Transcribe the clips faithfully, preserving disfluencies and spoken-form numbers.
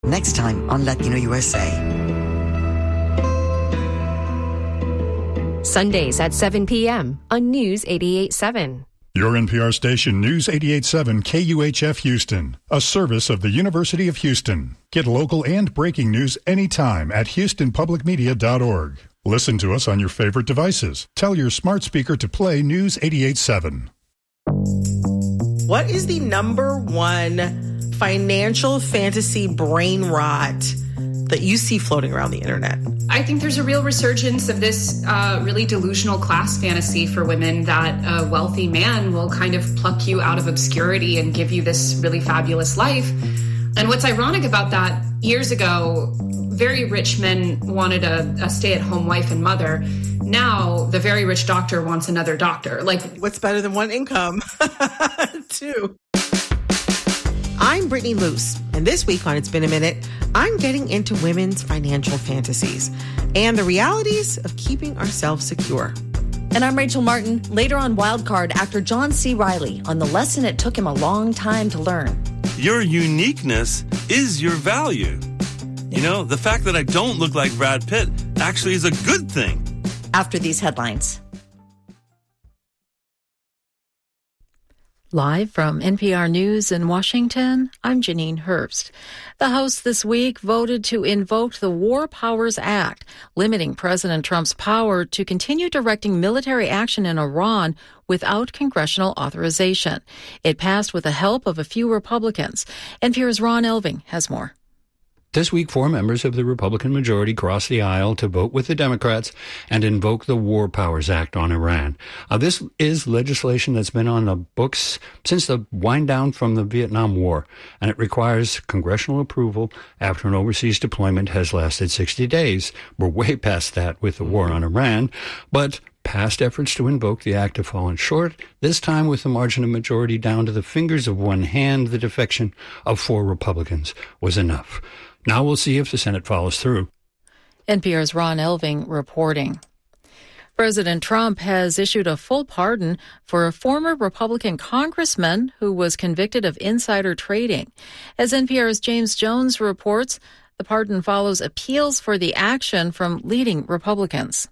Next time on Latino U S A. Sundays at seven p.m. on News eighty-eight point seven. Your N P R station, News eighty-eight point seven K U H F Houston, a service of the University of Houston. Get local and breaking news anytime at houston public media dot org. Listen to us on your favorite devices. Tell your smart speaker to play News eighty-eight point seven. What is the number one financial fantasy brain rot that you see floating around the internet? I think there's a real resurgence of this uh, really delusional class fantasy for women that a wealthy man will kind of pluck you out of obscurity and give you this really fabulous life. And what's ironic about that, years ago, very rich men wanted a, a stay-at-home wife and mother. Now, the very rich doctor wants another doctor. Like, what's better than one income? Two. I'm Brittany Luce, and this week on It's Been a Minute, I'm getting into women's financial fantasies and the realities of keeping ourselves secure. And I'm Rachel Martin, later on Wildcard actor John C. Reilly on the lesson it took him a long time to learn. Your uniqueness is your value. You know, the fact that I don't look like Brad Pitt actually is a good thing. After these headlines. Live from N P R News in Washington, I'm Janine Herbst. The House this week voted to invoke the War Powers Act, limiting President Trump's power to continue directing military action in Iran without congressional authorization. It passed with the help of a few Republicans. N P R's Ron Elving has more. This week, four members of the Republican majority crossed the aisle to vote with the Democrats and invoke the War Powers Act on Iran. Uh, this is legislation that's been on the books since the wind down from the Vietnam War, and it requires congressional approval after an overseas deployment has lasted sixty days. We're way past that with the war on Iran, but past efforts to invoke the act have fallen short, this time with the margin of majority down to the fingers of one hand. The defection of four Republicans was enough. Now we'll see if the Senate follows through. N P R's Ron Elving reporting. President Trump has issued a full pardon for a former Republican congressman who was convicted of insider trading. As N P R's James Jones reports, the pardon follows appeals for the action from leading Republicans.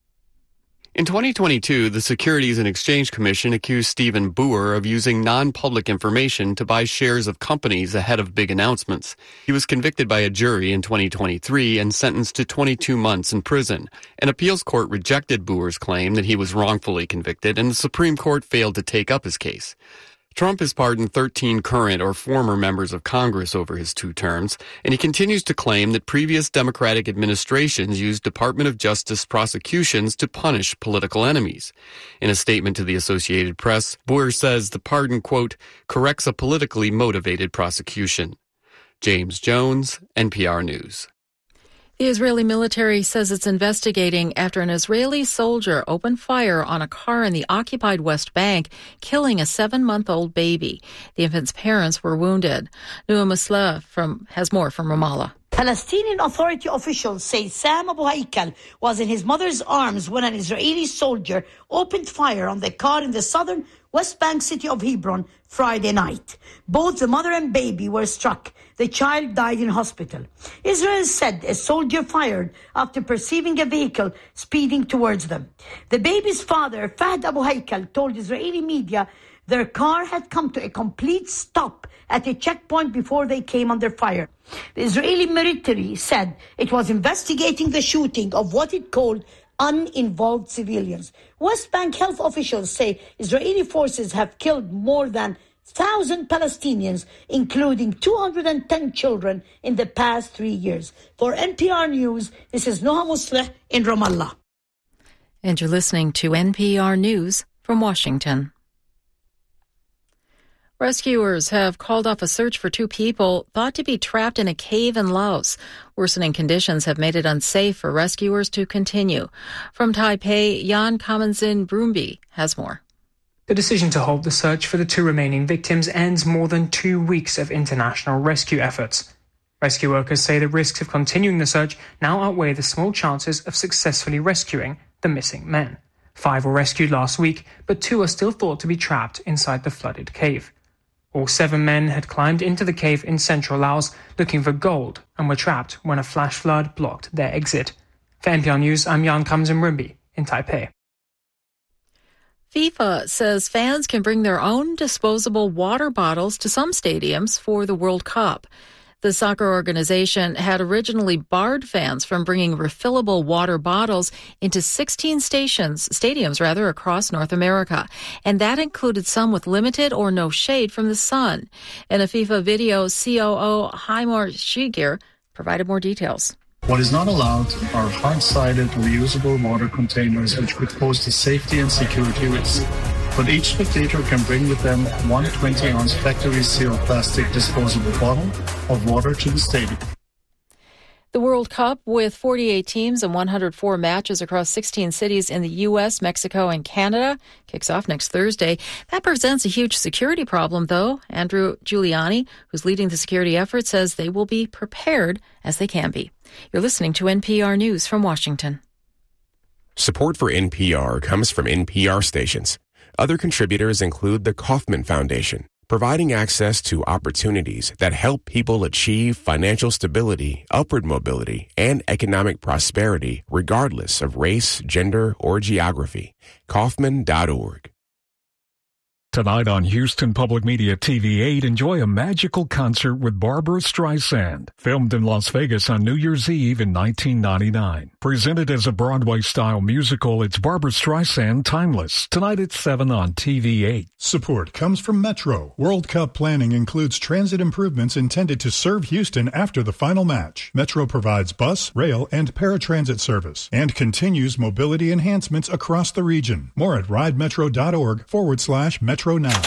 In twenty twenty-two, the Securities and Exchange Commission accused Stephen Boer of using non-public information to buy shares of companies ahead of big announcements. He was convicted by a jury in twenty twenty-three and sentenced to twenty-two months in prison. An appeals court rejected Boer's claim that he was wrongfully convicted, and the Supreme Court failed to take up his case. Trump has pardoned thirteen current or former members of Congress over his two terms, and he continues to claim that previous Democratic administrations used Department of Justice prosecutions to punish political enemies. In a statement to the Associated Press, Boer says the pardon, quote, corrects a politically motivated prosecution. James Jones, N P R News. The Israeli military says it's investigating after an Israeli soldier opened fire on a car in the occupied West Bank, killing a seven-month-old baby. The infant's parents were wounded. Noah Muslah from, has more from Ramallah. Palestinian Authority officials say Sam Abu Haikal was in his mother's arms when an Israeli soldier opened fire on the car in the southern West Bank city of Hebron Friday night. Both the mother and baby were struck. The child died in hospital. Israel said a soldier fired after perceiving a vehicle speeding towards them. The baby's father, Fahd Abu Haikal, told Israeli media their car had come to a complete stop at a checkpoint before they came under fire. The Israeli military said it was investigating the shooting of what it called uninvolved civilians. West Bank health officials say Israeli forces have killed more than one thousand Palestinians, including two hundred ten children in the past three years. For N P R News, this is Noha Musleh in Ramallah. And you're listening to N P R News from Washington. Rescuers have called off a search for two people thought to be trapped in a cave in Laos. Worsening conditions have made it unsafe for rescuers to continue. From Taipei, Jan Kamenzin Brumby has more. The decision to hold the search for the two remaining victims ends more than two weeks of international rescue efforts. Rescue workers say the risks of continuing the search now outweigh the small chances of successfully rescuing the missing men. Five were rescued last week, but two are still thought to be trapped inside the flooded cave. All seven men had climbed into the cave in central Laos looking for gold and were trapped when a flash flood blocked their exit. For N P R News, I'm Jan Kamzimrimbi in Taipei. FIFA says fans can bring their own disposable water bottles to some stadiums for the World Cup. The soccer organization had originally barred fans from bringing refillable water bottles into sixteen stations, stadiums rather, across North America. And that included some with limited or no shade from the sun. In a FIFA video, C O O Haimar Shigir provided more details. What is not allowed are hard-sided, reusable water containers which could pose a safety and security risk. But each spectator can bring with them one twenty-ounce factory-sealed plastic disposable bottle of water to the stadium. The World Cup, with forty-eight teams and one hundred four matches across sixteen cities in the U S, Mexico, and Canada, kicks off next Thursday. That presents a huge security problem, though. Andrew Giuliani, who's leading the security effort, says they will be prepared as they can be. You're listening to N P R News from Washington. Support for N P R comes from N P R stations. Other contributors include the Kauffman Foundation, providing access to opportunities that help people achieve financial stability, upward mobility, and economic prosperity regardless of race, gender, or geography. Kauffman dot org. Tonight on Houston Public Media T V eight, enjoy a magical concert with Barbra Streisand, filmed in Las Vegas on New Year's Eve in nineteen ninety-nine. Presented as a Broadway-style musical, it's Barbra Streisand Timeless, tonight at seven on T V eight. Support comes from Metro. World Cup planning includes transit improvements intended to serve Houston after the final match. Metro provides bus, rail, and paratransit service and continues mobility enhancements across the region. More at ridemetro.org forward slash Metro. Now.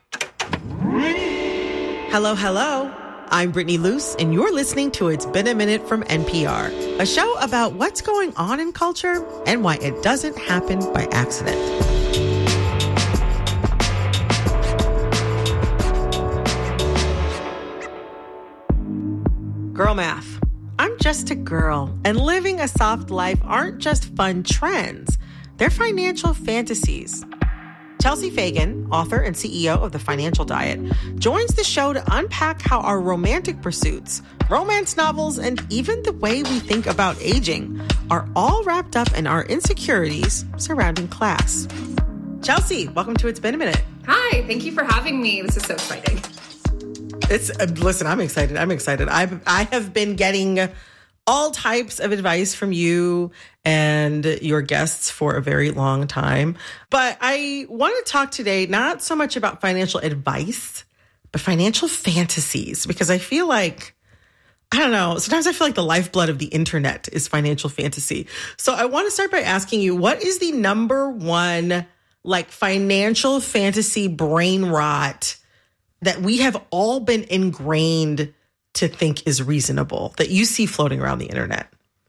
Hello, hello. I'm Brittany Luce, and you're listening to It's Been a Minute from N P R, a show about what's going on in culture and why it doesn't happen by accident. Girl math. I'm just a girl, and living a soft life aren't just fun trends. They're financial fantasies. Chelsea Fagan, author and C E O of The Financial Diet, joins the show to unpack how our romantic pursuits, romance novels, and even the way we think about aging are all wrapped up in our insecurities surrounding class. Chelsea, welcome to It's Been a Minute. Hi, thank you for having me. This is so exciting. It's uh, listen, I'm excited. I'm excited. I've I have been getting all types of advice from you and your guests for a very long time. But I want to talk today not so much about financial advice, but financial fantasies, because I feel like, I don't know, sometimes I feel like the lifeblood of the internet is financial fantasy. So I want to start by asking you, what is the number one like financial fantasy brain rot that we have all been ingrained to think is reasonable that you see floating around the internet?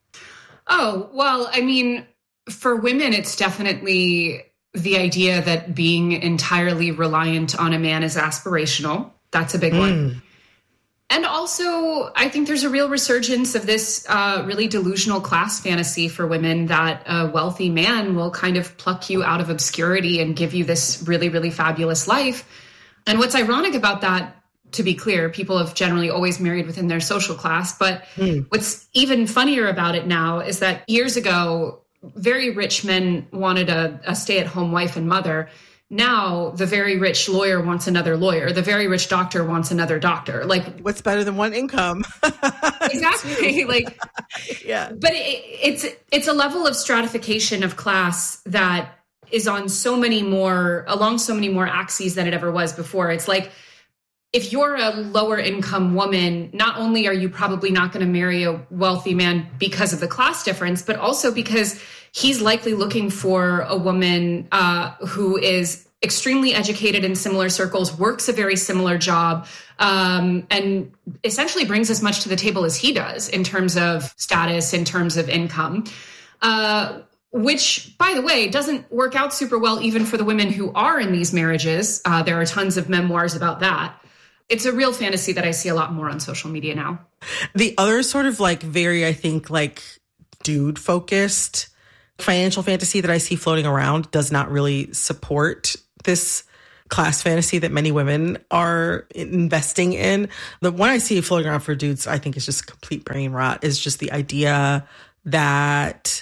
Oh, well, I mean, for women, it's definitely the idea that being entirely reliant on a man is aspirational. That's a big mm. one. And also, I think there's a real resurgence of this uh, really delusional class fantasy for women that a wealthy man will kind of pluck you out of obscurity and give you this really, really fabulous life. And what's ironic about that, to be clear, people have generally always married within their social class. But mm. what's even funnier about it now is that years ago, very rich men wanted a, a stay-at-home wife and mother. Now, the very rich lawyer wants another lawyer. The very rich doctor wants another doctor. Like, what's better than one income? Exactly. Like, yeah. But it, it's it's a level of stratification of class that is on so many more, along so many more axes than it ever was before. It's like, if you're a lower income woman, not only are you probably not going to marry a wealthy man because of the class difference, but also because he's likely looking for a woman uh, who is extremely educated in similar circles, works a very similar job, um, and essentially brings as much to the table as he does in terms of status, in terms of income. Uh, which, by the way, doesn't work out super well even for the women who are in these marriages. Uh, there are tons of memoirs about that. It's a real fantasy that I see a lot more on social media now. The other sort of like very, I think, like dude focused financial fantasy that I see floating around does not really support this class fantasy that many women are investing in. The one I see floating around for dudes, I think is just complete brain rot, is just the idea that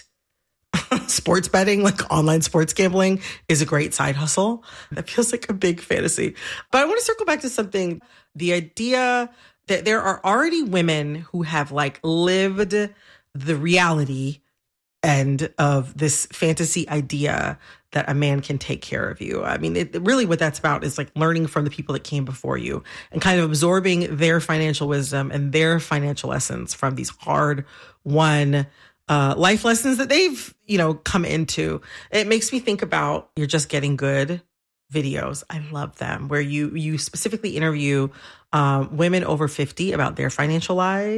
sports betting, like online sports gambling, is a great side hustle. That feels like a big fantasy. But I want to circle back to something, the idea that there are already women who have like lived the reality end of this fantasy idea that a man can take care of you. I mean, it, really what that's about is like learning from the people that came before you and kind of absorbing their financial wisdom and their financial lessons from these hard won uh, life lessons that they've, you know, come into. It makes me think about You're Just Getting Good videos. I love them, where you you specifically interview um, women over fifty about their financial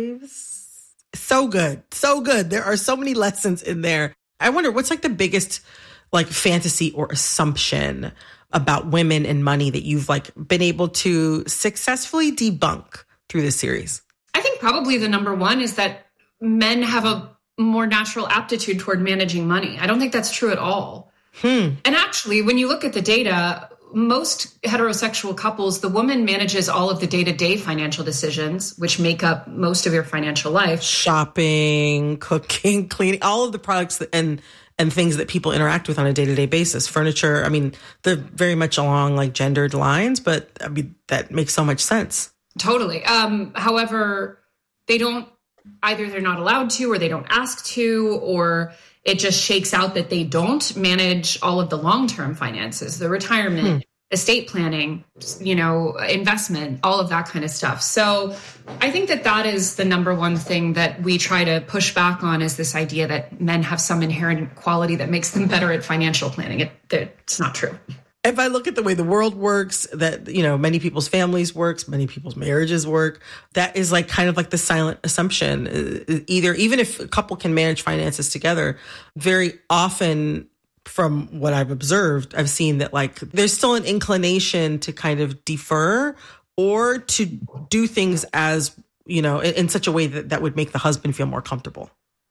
lives. So good. So good. There are so many lessons in there. I wonder what's like the biggest like fantasy or assumption about women and money that you've like been able to successfully debunk through this series? I think probably the number one is that men have a more natural aptitude toward managing money. I don't think that's true at all. Hmm. And actually, when you look at the data, most heterosexual couples, the woman manages all of the day-to-day financial decisions, which make up most of your financial life. Shopping, cooking, cleaning, all of the products that, and and things that people interact with on a day-to-day basis. Furniture, I mean, they're very much along like gendered lines, but I mean, that makes so much sense. Totally. Um, however, they don't, either they're not allowed to, or they don't ask to, or it just shakes out that they don't manage all of the long-term finances, the retirement, hmm. estate planning, you know, investment, all of that kind of stuff. So I think that that is the number one thing that we try to push back on, is this idea that men have some inherent quality that makes them better at financial planning. It, it's not true. If I look at the way the world works, that, you know, many people's families works, many people's marriages work, that is like kind of like the silent assumption. Either, even if a couple can manage finances together, very often from what I've observed, I've seen that like there's still an inclination to kind of defer or to do things as, you know, in, in such a way that that would make the husband feel more comfortable.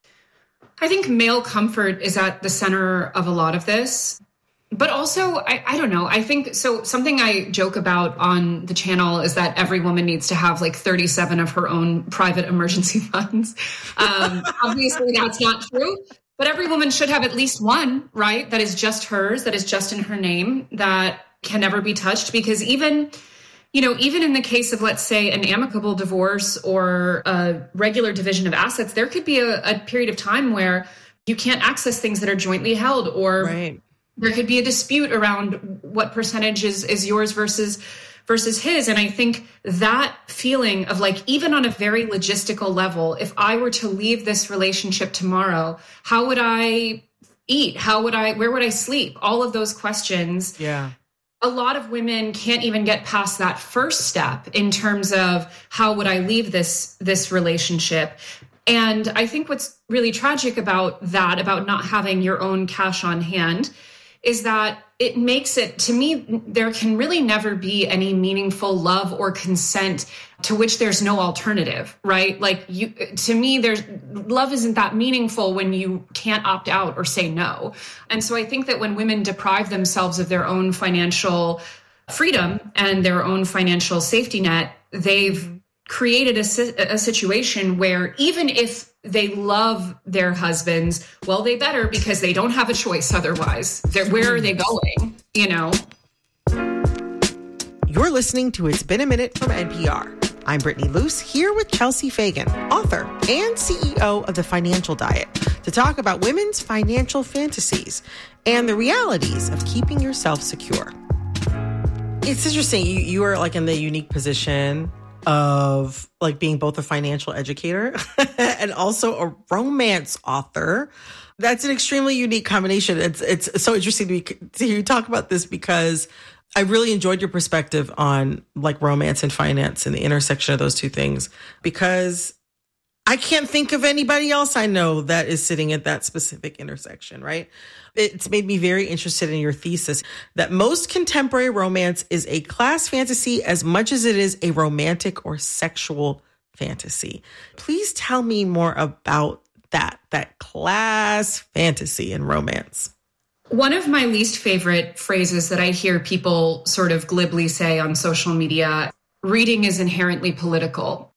I think male comfort is at the center of a lot of this. But also, I, I don't know, I think, so something I joke about on the channel is that every woman needs to have like thirty-seven of her own private emergency funds. Um, obviously, that's not true, but every woman should have at least one, right? That is just hers, that is just in her name, that can never be touched. Because even, you know, even in the case of, let's say, an amicable divorce or a regular division of assets, there could be a, a period of time where you can't access things that are jointly held, or right. There could be a dispute around what percentage is, is yours versus versus his. And I think that feeling of like, even on a very logistical level, if I were to leave this relationship tomorrow, how would I eat? How would I, where would I sleep? All of those questions. Yeah. A lot of women can't even get past that first step in terms of how would I leave this, this relationship? And I think what's really tragic about that, about not having your own cash on hand, is that it makes it, to me, there can really never be any meaningful love or consent to which there's no alternative, right? Like, you, to me, there's love isn't that meaningful when you can't opt out or say no. And so I think that when women deprive themselves of their own financial freedom and their own financial safety net, they've created a, a situation where even if they love their husbands, well, they better, because they don't have a choice otherwise. They're, where are they going, you know? You're listening to It's Been a Minute from N P R. I'm Brittany Luce, here with Chelsea Fagan, author and C E O of The Financial Diet, to talk about women's financial fantasies and the realities of keeping yourself secure. It's interesting. You, you are like in the unique position of like being both a financial educator and also a romance author. That's an extremely unique combination. It's it's so interesting to, be, to hear you talk about this, because I really enjoyed your perspective on like romance and finance and the intersection of those two things, because I can't think of anybody else I know that is sitting at that specific intersection, right? It's made me very interested in your thesis that most contemporary romance is a class fantasy as much as it is a romantic or sexual fantasy. Please tell me more about that, that class fantasy in romance. One of my least favorite phrases that I hear people sort of glibly say on social media, reading is inherently political.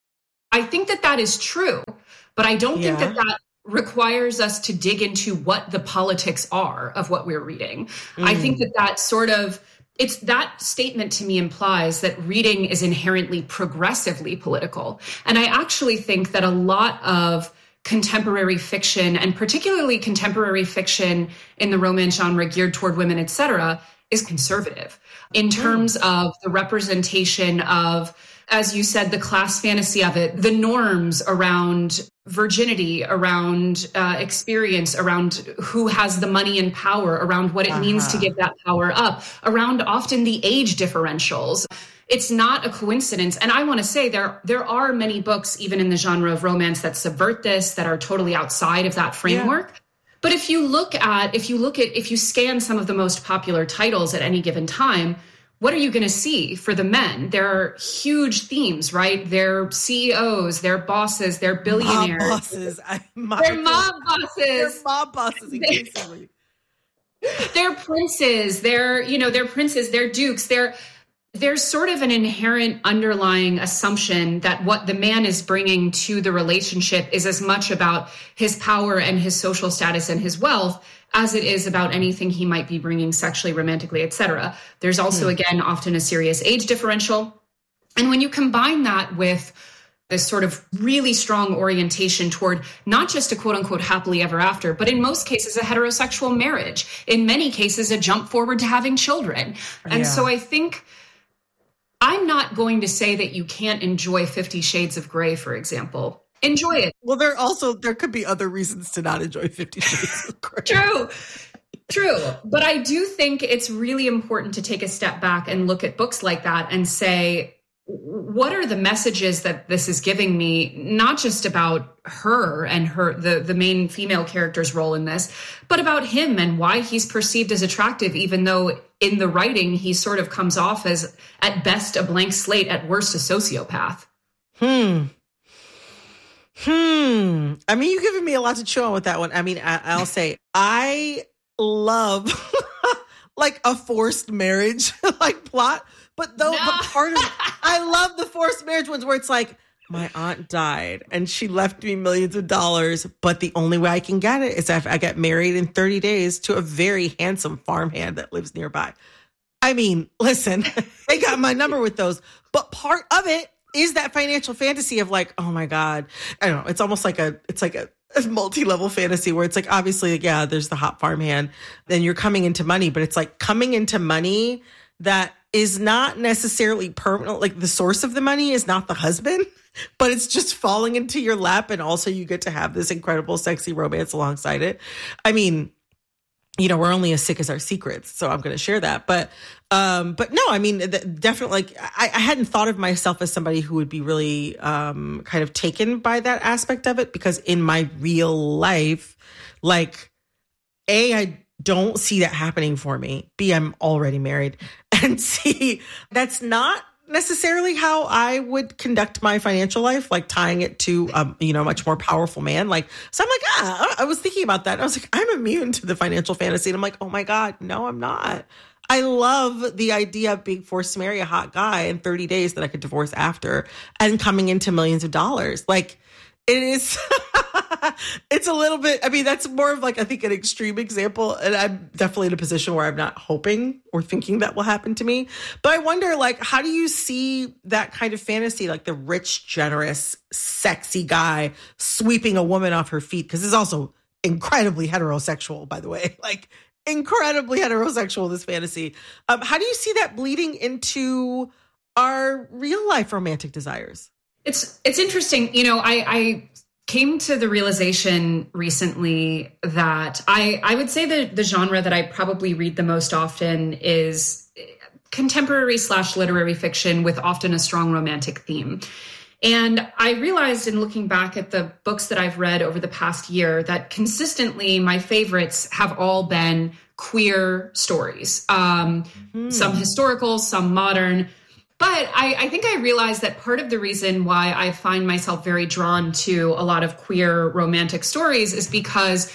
I think that that is true, but I don't yeah. think that that requires us to dig into what the politics are of what we're reading. Mm. I think that that sort of, it's that statement to me implies that reading is inherently progressively political. And I actually think that a lot of contemporary fiction, and particularly contemporary fiction in the romance genre geared toward women, et cetera, is conservative in terms mm. of the representation of, as you said, the class fantasy of it, the norms around virginity, around uh, experience, around who has the money and power, around what it uh-huh. means to give that power up, around often the age differentials. It's not a coincidence. And I want to say there, there are many books, even in the genre of romance, that subvert this, that are totally outside of that framework. Yeah. But if you look at, if you look at, if you scan some of the most popular titles at any given time, what are you going to see for the men? There are huge themes, right? They're C E Os, they're bosses, they're billionaires. Mob bosses. I, they're mob bosses. They're mob bosses, increasingly. They're princes. They're, you know, they're princes, they're dukes. They're, there's sort of an inherent underlying assumption that what the man is bringing to the relationship is as much about his power and his social status and his wealth as it is about anything he might be bringing sexually, romantically, et cetera. There's also, hmm. again, often a serious age differential. And when you combine that with this sort of really strong orientation toward not just a quote unquote happily ever after, but in most cases, a heterosexual marriage, in many cases, a jump forward to having children. And yeah. so I think I'm not going to say that you can't enjoy Fifty Shades of Grey, for example. Enjoy it. Well, there also, there could be other reasons to not enjoy Fifty Shades of Grey. True. True. But I do think it's really important to take a step back and look at books like that and say, what are the messages that this is giving me, not just about her and her, the, the main female character's role in this, but about him and why he's perceived as attractive, even though in the writing, he sort of comes off as, at best, a blank slate, at worst, a sociopath. Hmm. Hmm. I mean, you've given me a lot to chew on with that one. I mean, I, I'll say I love like a forced marriage like plot, but though, no. but part of I love the forced marriage ones where it's like, my aunt died and she left me millions of dollars, but the only way I can get it is if I get married in thirty days to a very handsome farmhand that lives nearby. I mean, listen, they got my number with those, but part of it is that financial fantasy of like, oh my God, I don't know. It's almost like a, it's like a, a multi-level fantasy where it's like, obviously, like, yeah, there's the hot farmhand, then you're coming into money, but it's like coming into money that is not necessarily permanent. Like the source of the money is not the husband, but it's just falling into your lap. And also you get to have this incredible, sexy romance alongside it. I mean, you know, we're only as sick as our secrets. So I'm going to share that. But, um, but no, I mean, definitely, like, I, I hadn't thought of myself as somebody who would be really, um, kind of taken by that aspect of it, because in my real life, like, A, I don't see that happening for me. B, I'm already married. And C, that's not necessarily how I would conduct my financial life, like tying it to, um, you know, a much more powerful man. Like, so I'm like, ah, I was thinking about that. I was like, I'm immune to the financial fantasy. And I'm like, oh my God, no, I'm not. I love the idea of being forced to marry a hot guy in thirty days that I could divorce after and coming into millions of dollars. Like, it is, it's a little bit, I mean, that's more of like, I think, an extreme example. And I'm definitely in a position where I'm not hoping or thinking that will happen to me. But I wonder, like, how do you see that kind of fantasy, like the rich, generous, sexy guy sweeping a woman off her feet? Because it's also incredibly heterosexual, by the way, like incredibly heterosexual, this fantasy. Um, how do you see that bleeding into our real life romantic desires? It's it's interesting. You know, I, I came to the realization recently that I, I would say that the genre that I probably read the most often is contemporary slash literary fiction with often a strong romantic theme. And I realized in looking back at the books that I've read over the past year that consistently my favorites have all been queer stories, um, mm-hmm. some historical, some modern. But I, I think I realized that part of the reason why I find myself very drawn to a lot of queer romantic stories is because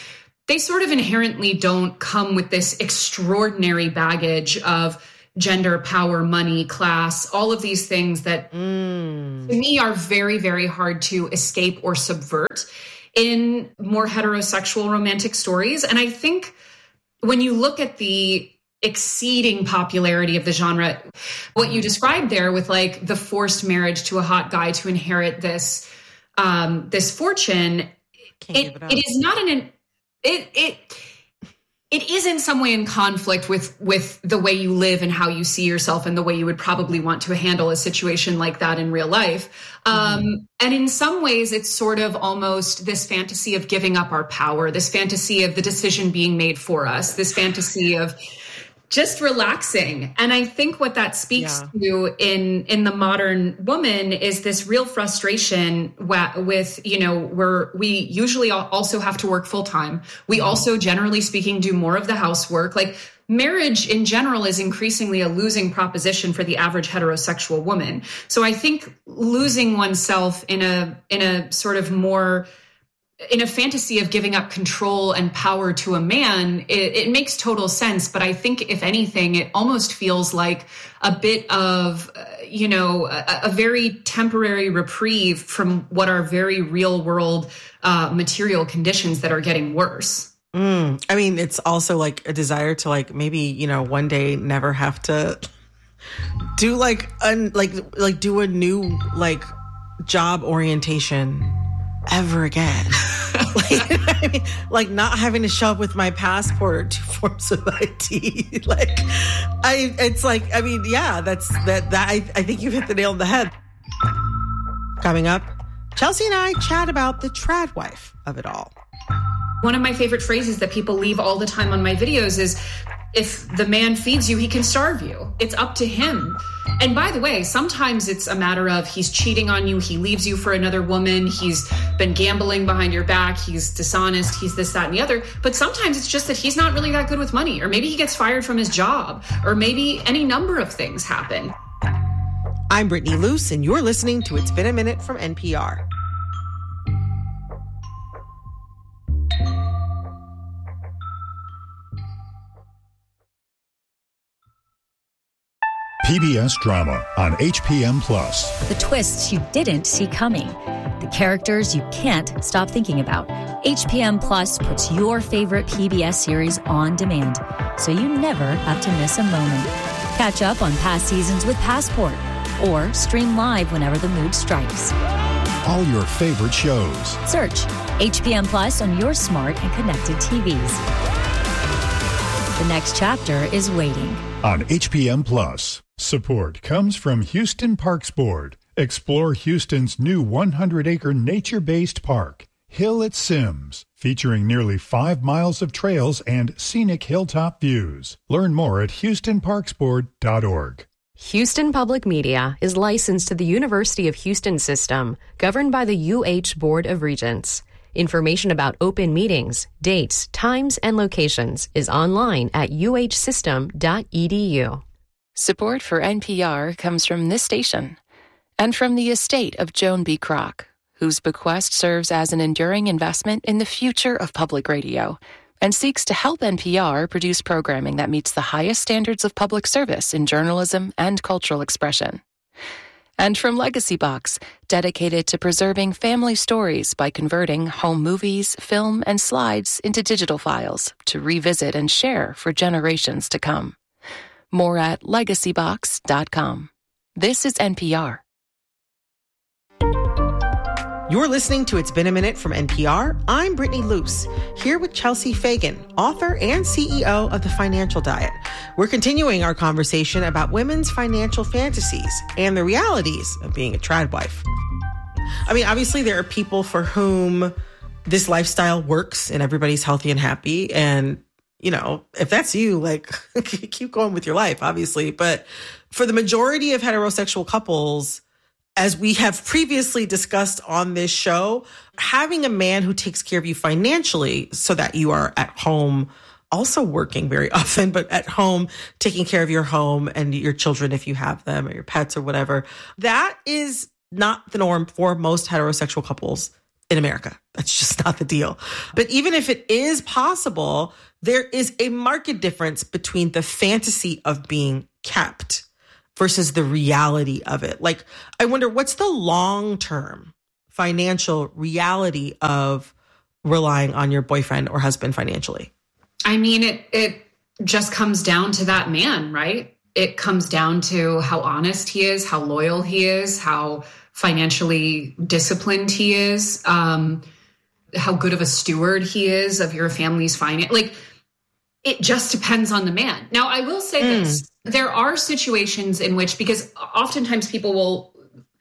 they sort of inherently don't come with this extraordinary baggage of gender, power, money, class, all of these things that mm. to me are very, very hard to escape or subvert in more heterosexual romantic stories. And I think when you look at the exceeding popularity of the genre, what you described there with like the forced marriage to a hot guy to inherit this um, this fortune, it, it, it is not an it it it is in some way in conflict with with the way you live and how you see yourself and the way you would probably want to handle a situation like that in real life. Um, mm-hmm. And in some ways, it's sort of almost this fantasy of giving up our power, this fantasy of the decision being made for us, this fantasy of just relaxing. And I think what that speaks yeah. to in, in the modern woman is this real frustration with, you know, where we usually also have to work full time. We also, generally speaking, do more of the housework. Like marriage in general is increasingly a losing proposition for the average heterosexual woman. So I think losing oneself in a, in a sort of more in a fantasy of giving up control and power to a man, it, it makes total sense. But I think if anything, it almost feels like a bit of, uh, you know, a, a very temporary reprieve from what are very real world uh, material conditions that are getting worse. Mm. I mean, it's also like a desire to like maybe, you know, one day never have to do like, un, like, like do a new like job orientation ever again. like, I mean, like not having to show up with my passport or two forms of I D. like, I, it's like, I mean, yeah, that's that. That I, I think you hit the nail on the head. Coming up, Chelsea and I chat about the trad wife of it all. One of my favorite phrases that people leave all the time on my videos is, if the man feeds you, he can starve you. It's up to him. And by the way, sometimes it's a matter of he's cheating on you, he leaves you for another woman, he's been gambling behind your back, he's dishonest, he's this, that, and the other. But sometimes it's just that he's not really that good with money, or maybe he gets fired from his job, or maybe any number of things happen. I'm Brittany Luce, and you're listening to It's Been a Minute from N P R. P B S Drama on H P M Plus. The twists you didn't see coming. The characters you can't stop thinking about. H P M Plus puts your favorite P B S series on demand, so you never have to miss a moment. Catch up on past seasons with Passport, or stream live whenever the mood strikes. All your favorite shows. Search H P M Plus on your smart and connected T Vs. The next chapter is waiting. On H P M Plus. Support comes from Houston Parks Board. Explore Houston's new one hundred acre nature-based park, Hill at Sims, featuring nearly five miles of trails and scenic hilltop views. Learn more at houston parks board dot org. Houston Public Media is licensed to the University of Houston System, governed by the U H Board of Regents. Information about open meetings, dates, times, and locations is online at u h system dot e d u. Support for N P R comes from this station and from the estate of Joan B. Kroc, whose bequest serves as an enduring investment in the future of public radio and seeks to help N P R produce programming that meets the highest standards of public service in journalism and cultural expression. And from Legacy Box, dedicated to preserving family stories by converting home movies, film, and slides into digital files to revisit and share for generations to come. More at legacy box dot com. This is N P R. You're listening to It's Been a Minute from N P R. I'm Brittany Luce, here with Chelsea Fagan, author and C E O of The Financial Diet. We're continuing our conversation about women's financial fantasies and the realities of being a trad wife. I mean, obviously there are people for whom this lifestyle works and everybody's healthy and happy, and you know, if that's you, like, keep going with your life, obviously. But for the majority of heterosexual couples, as we have previously discussed on this show, having a man who takes care of you financially so that you are at home, also working very often, but at home, taking care of your home and your children if you have them, or your pets or whatever, that is not the norm for most heterosexual couples in America. That's just not the deal. But even if it is possible, there is a marked difference between the fantasy of being kept versus the reality of it. Like, I wonder, what's the long-term financial reality of relying on your boyfriend or husband financially? I mean, it it just comes down to that man, right? It comes down to how honest he is, how loyal he is, how financially disciplined he is, um, how good of a steward he is of your family's finance. Like, it just depends on the man. Now, I will say mm. this. There are situations in which, because oftentimes people will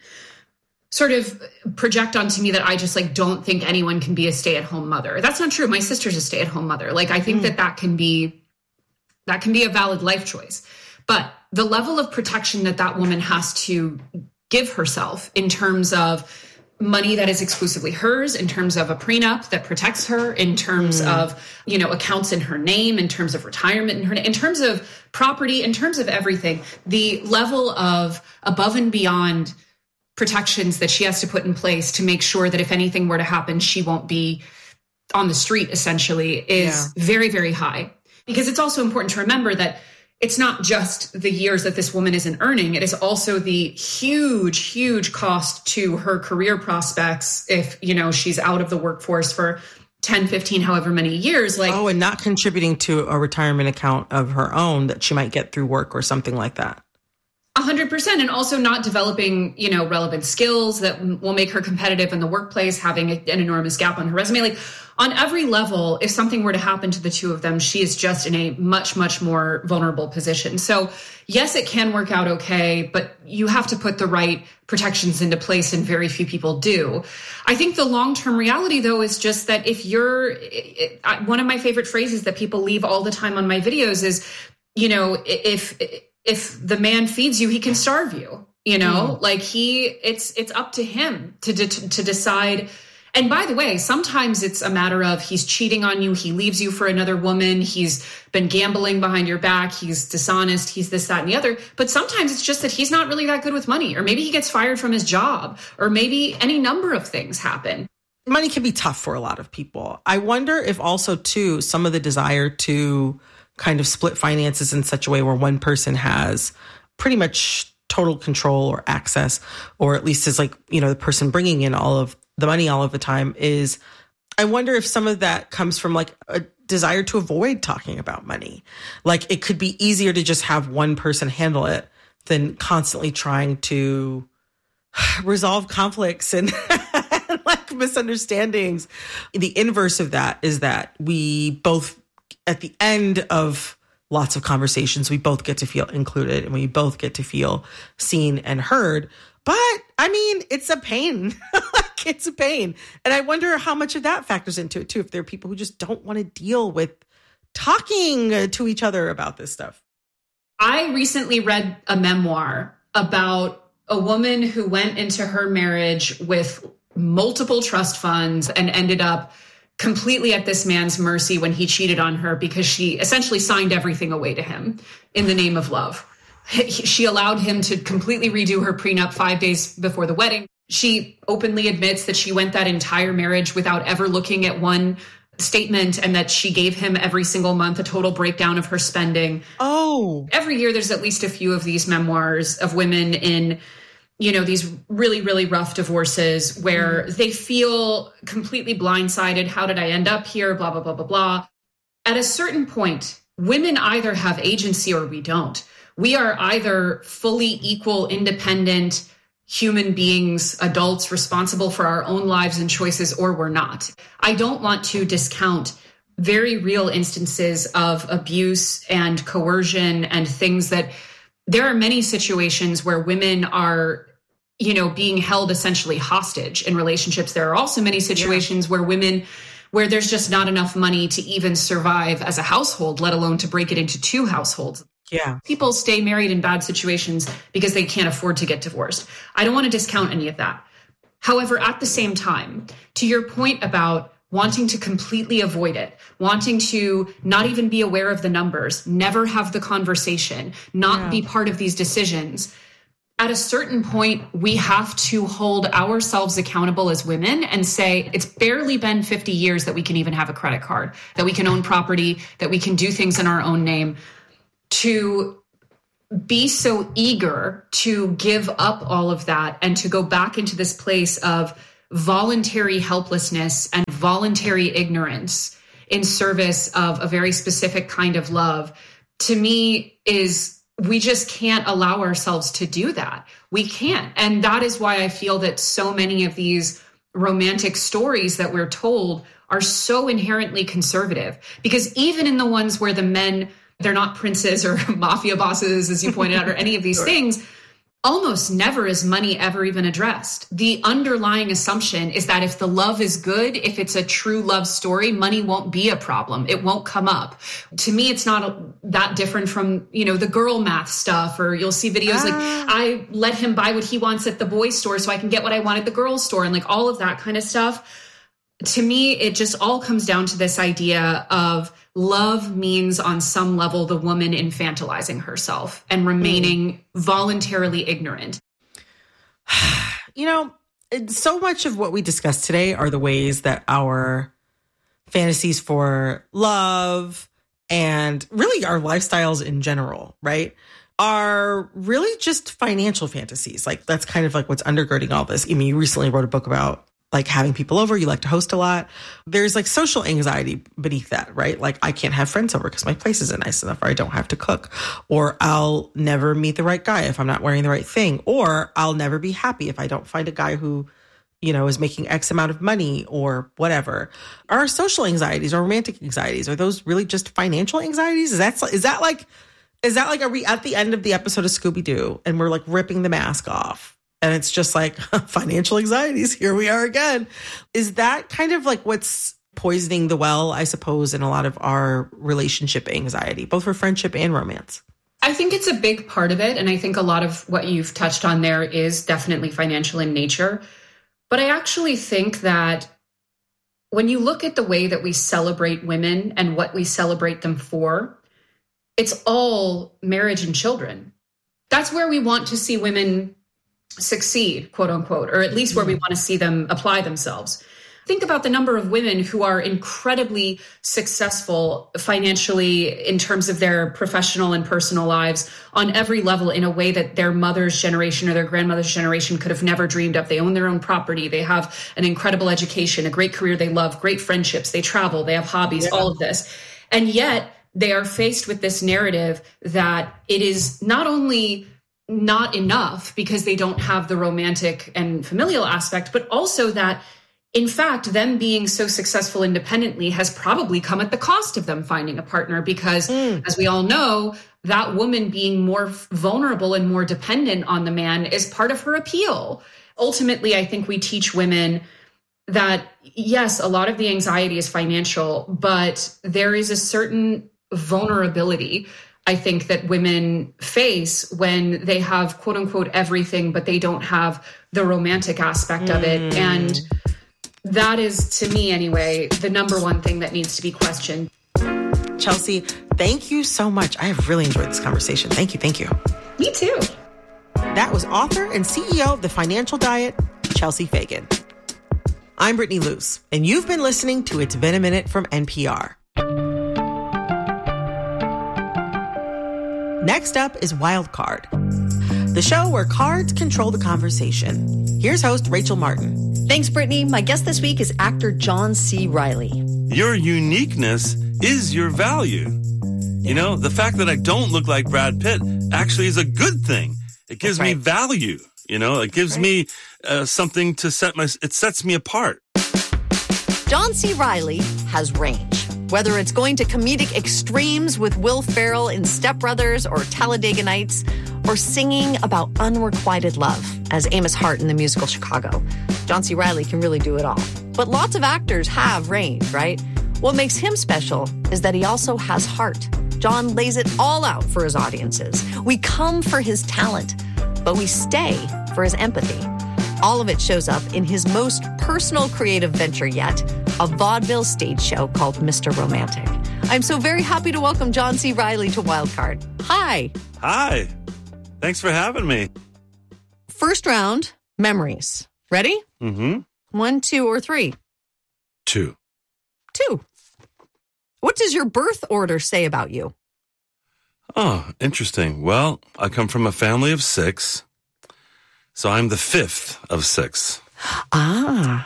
sort of project onto me that I just like don't think anyone can be a stay-at-home mother. That's not true. My sister's a stay-at-home mother. Like, I think mm. that that can be, that can be a valid life choice. But the level of protection that that woman has to give herself in terms of money that is exclusively hers, in terms of a prenup that protects her, in terms mm. of, you know, accounts in her name, in terms of retirement in her name, in terms of property, in terms of everything, the level of above and beyond protections that she has to put in place to make sure that if anything were to happen, she won't be on the street, essentially, is yeah. very, very high. Because it's also important to remember that it's not just the years that this woman isn't earning. It is also the huge, huge cost to her career prospects if, you know, she's out of the workforce for ten, fifteen, however many years. Like, oh, and not contributing to a retirement account of her own that she might get through work or something like that. A hundred percent. And also not developing, you know, relevant skills that will make her competitive in the workplace, having a, an enormous gap on her resume. Like, on every level, if something were to happen to the two of them, she is just in a much, much more vulnerable position. So yes, it can work out okay, but you have to put the right protections into place, and very few people do. I think the long-term reality, though, is just that if you're, it, it, one of my favorite phrases that people leave all the time on my videos is, you know, if, if the man feeds you, he can starve you, you know, mm. like he, it's, it's up to him to, to, to decide. And by the way, sometimes it's a matter of he's cheating on you. He leaves you for another woman. He's been gambling behind your back. He's dishonest. He's this, that, and the other. But sometimes it's just that he's not really that good with money, or maybe he gets fired from his job, or maybe any number of things happen. Money can be tough for a lot of people. I wonder if also, too, some of the desire to kind of split finances in such a way where one person has pretty much total control or access, or at least is like, you know, the person bringing in all of the money all of the time, is, I wonder if some of that comes from like a desire to avoid talking about money. Like, it could be easier to just have one person handle it than constantly trying to resolve conflicts and like misunderstandings. The inverse of that is that we both, at the end of lots of conversations, we both get to feel included and we both get to feel seen and heard. But I mean, it's a pain. Like, it's a pain. And I wonder how much of that factors into it too, if there are people who just don't want to deal with talking to each other about this stuff. I recently read a memoir about a woman who went into her marriage with multiple trust funds and ended up completely at this man's mercy when he cheated on her, because she essentially signed everything away to him in the name of love. She allowed him to completely redo her prenup five days before the wedding. She openly admits that she went that entire marriage without ever looking at one statement, and that she gave him every single month a total breakdown of her spending. Oh, every year there's at least a few of these memoirs of women in, you know, these really, really rough divorces where mm. they feel completely blindsided. How did I end up here? Blah, blah, blah, blah, blah. At a certain point, women either have agency or we don't. We are either fully equal, independent human beings, adults responsible for our own lives and choices, or we're not. I don't want to discount very real instances of abuse and coercion and things that there are many situations where women are, you know, being held essentially hostage in relationships. There are also many situations yeah. where women, where there's just not enough money to even survive as a household, let alone to break it into two households. Yeah. People stay married in bad situations because they can't afford to get divorced. I don't want to discount any of that. However, at the same time, to your point about wanting to completely avoid it, wanting to not even be aware of the numbers, never have the conversation, not yeah. be part of these decisions, At a certain point, we have to hold ourselves accountable as women and say, it's barely been fifty years that we can even have a credit card, that we can own property, that we can do things in our own name. To be so eager to give up all of that and to go back into this place of voluntary helplessness and voluntary ignorance in service of a very specific kind of love, to me is we just can't allow ourselves to do that. We can't. And that is why I feel that so many of these romantic stories that we're told are so inherently conservative. Because even in the ones where the men, they're not princes or mafia bosses, as you pointed out, or any of these sure. things, almost never is money ever even addressed. The underlying assumption is that if the love is good, if it's a true love story, money won't be a problem. It won't come up. To me, it's not a, that different from, you know, the girl math stuff, or you'll see videos ah. like, I let him buy what he wants at the boys store so I can get what I want at the girls store, and like all of that kind of stuff. To me, it just all comes down to this idea of love means on some level the woman infantilizing herself and remaining mm. voluntarily ignorant. You know, so much of what we discussed today are the ways that our fantasies for love and really our lifestyles in general, right, are really just financial fantasies. Like that's kind of like what's undergirding all this. I mean, you recently wrote a book about like having people over, you like to host a lot. There's like social anxiety beneath that, right? Like I can't have friends over because my place isn't nice enough, or I don't have to cook, or I'll never meet the right guy if I'm not wearing the right thing, or I'll never be happy if I don't find a guy who, you know, is making X amount of money or whatever. Our social anxieties or romantic anxieties, are those really just financial anxieties? Is that, is that like, is that like, are we at the end of the episode of Scooby-Doo and we're like ripping the mask off? And it's just like financial anxieties. Here we are again. Is that kind of like what's poisoning the well, I suppose, in a lot of our relationship anxiety, both for friendship and romance? I think it's a big part of it. And I think a lot of what you've touched on there is definitely financial in nature. But I actually think that when you look at the way that we celebrate women and what we celebrate them for, it's all marriage and children. That's where we want to see women succeed, quote unquote, or at least where we want to see them apply themselves. Think about the number of women who are incredibly successful financially in terms of their professional and personal lives on every level in a way that their mother's generation or their grandmother's generation could have never dreamed of. They own their own property. They have an incredible education, a great career they love, great friendships. They travel, they have hobbies, yeah. all of this. And yet they are faced with this narrative that it is not only not enough because they don't have the romantic and familial aspect, but also that, in fact, them being so successful independently has probably come at the cost of them finding a partner because, mm. as we all know, that woman being more vulnerable and more dependent on the man is part of her appeal. Ultimately, I think we teach women that, yes, a lot of the anxiety is financial, but there is a certain vulnerability I think that women face when they have quote unquote everything, but they don't have the romantic aspect of it. And that is, to me anyway, the number one thing that needs to be questioned. Chelsea, thank you so much. I have really enjoyed this conversation. Thank you. Thank you. Me too. That was author and C E O of The Financial Diet, Chelsea Fagan. I'm Brittany Luce, and you've been listening to It's Been a Minute from N P R. Next up is Wild Card, the show where cards control the conversation. Here's host Rachel Martin. Thanks, Brittany. My guest this week is actor John C. Reilly. Your uniqueness is your value. You know, the fact that I don't look like Brad Pitt actually is a good thing. It gives right. me value. You know, it gives right. me uh, something to set my, it sets me apart. John C. Reilly has range. Whether it's going to comedic extremes with Will Ferrell in Step Brothers or Talladega Nights, or singing about unrequited love as Amos Hart in the musical Chicago, John C. Reilly can really do it all. But lots of actors have range, right? What makes him special is that he also has heart. John lays it all out for his audiences. We come for his talent, but we stay for his empathy. All of it shows up in his most personal creative venture yet, a vaudeville stage show called Mister Romantic. I'm so very happy to welcome John C. Reilly to Wildcard. Hi. Hi. Thanks for having me. First round, memories. Ready? Mm-hmm. One, two, or three? Two. Two. What does your birth order say about you? Oh, interesting. Well, I come from a family of six, so I'm the fifth of six. Ah.